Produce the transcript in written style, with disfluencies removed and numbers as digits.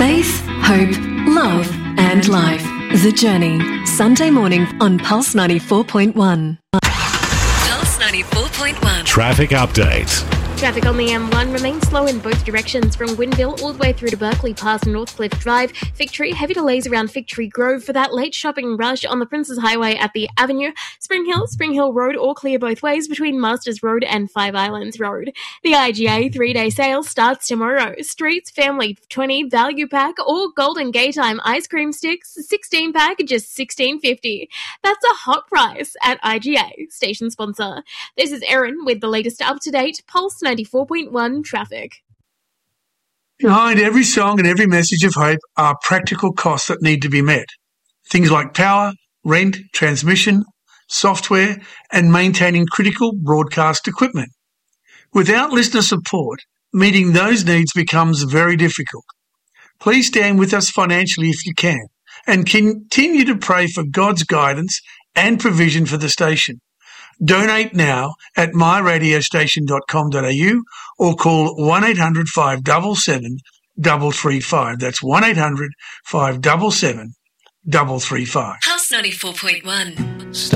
Faith, hope, love and life. The Journey. Sunday morning on Pulse 94.1. Pulse 94.1. Traffic update. Traffic on the M1 remains slow in both directions from Gwynville all the way through to Berkeley past Northcliffe Drive. Fig Tree, heavy delays around Fig Tree Grove for that late shopping rush on the Princes Highway at the Avenue. Spring Hill Road all clear both ways between Masters Road and Five Islands Road. The IGA 3-day sale starts tomorrow. Streets Family 20 value pack or Golden Gay Time ice cream sticks 16 pack just $16.50. That's a hot price at IGA, station sponsor. This is Erin with the latest up-to-date Pulse 94.1 traffic. Behind every song and every message of hope are practical costs that need to be met. Things like power, rent, transmission, software, and maintaining critical broadcast equipment. Without listener support, meeting those needs becomes very difficult. Please stand with us financially if you can, and continue to pray for God's guidance and provision for the station. Donate now at myradiostation.com.au or call 1-800-577-335. That's 1-800-577-335. Pulse 94.1.